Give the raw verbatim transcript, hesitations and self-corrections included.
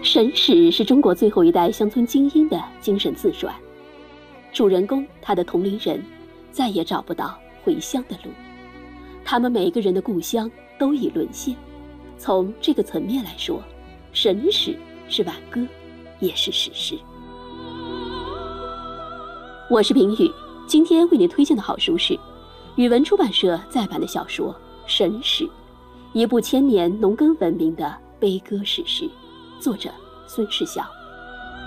沈史是中国最后一代乡村精英的精神自传，主人公他的同龄人再也找不到回乡的路，他们每一个人的故乡都已沦陷。从这个层面来说，沈史是挽歌，也是史诗。我是平宇，今天为您推荐的好书是语文出版社再版的小说《沈史》，一部千年农耕文明的悲歌史诗，作者孙世晓。